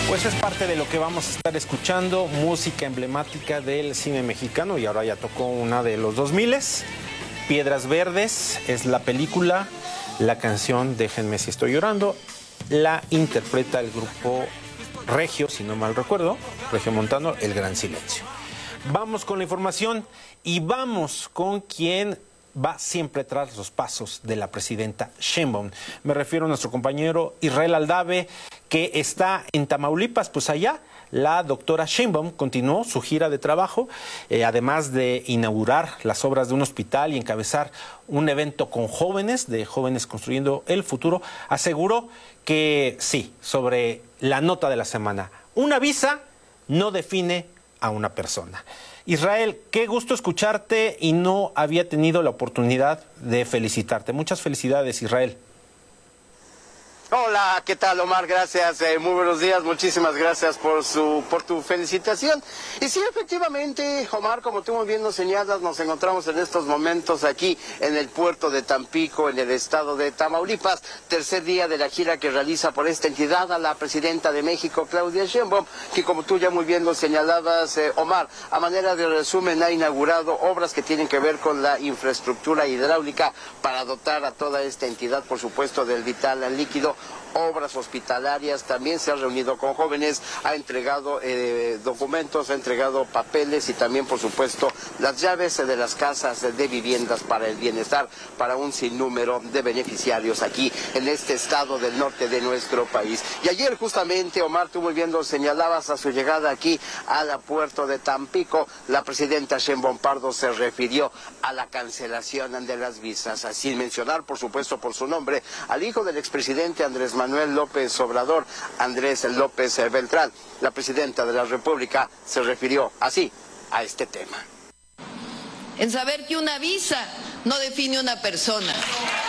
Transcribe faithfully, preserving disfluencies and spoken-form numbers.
Pues es parte de lo que vamos a estar escuchando, música emblemática del cine mexicano, y ahora ya tocó una de los dos miles. Piedras Verdes es la película, la canción Déjenme si estoy llorando, la interpreta el grupo Regio, si no mal recuerdo, Regiomontano, El Gran Silencio. Vamos con la información y vamos con quien va siempre tras los pasos de la presidenta Sheinbaum. Me refiero a nuestro compañero Israel Aldave, que está en Tamaulipas. Pues allá la doctora Sheinbaum continuó su gira de trabajo, eh, además de inaugurar las obras de un hospital y encabezar un evento con jóvenes, de Jóvenes Construyendo el Futuro. Aseguró que sí, sobre la nota de la semana, una visa no define a una persona. Israel, qué gusto escucharte y no había tenido la oportunidad de felicitarte. Muchas felicidades, Israel. Hola, ¿qué tal, Omar? Gracias, eh, muy buenos días, muchísimas gracias por su por tu felicitación. Y sí, efectivamente, Omar, como tú muy bien nos señalas, nos encontramos en estos momentos aquí en el puerto de Tampico, en el estado de Tamaulipas, tercer día de la gira que realiza por esta entidad a la presidenta de México, Claudia Sheinbaum, que como tú ya muy bien nos señalabas, eh, Omar, a manera de resumen ha inaugurado obras que tienen que ver con la infraestructura hidráulica para dotar a toda esta entidad, por supuesto, del vital líquido, obras hospitalarias, también se ha reunido con jóvenes, ha entregado eh, documentos, ha entregado papeles y también, por supuesto, las llaves de las casas de viviendas para el bienestar, para un sinnúmero de beneficiarios aquí en este estado del norte de nuestro país. Y ayer justamente, Omar, tú muy bien lo señalabas, a su llegada aquí al puerto de Tampico, la presidenta Sheinbaum Pardo se refirió a la cancelación de las visas, sin mencionar, por supuesto, por su nombre, al hijo del expresidente Andrés Manuel López Obrador, Andrés López Beltrán. La presidenta de la República se refirió así a este tema. En saber que una visa no define una persona.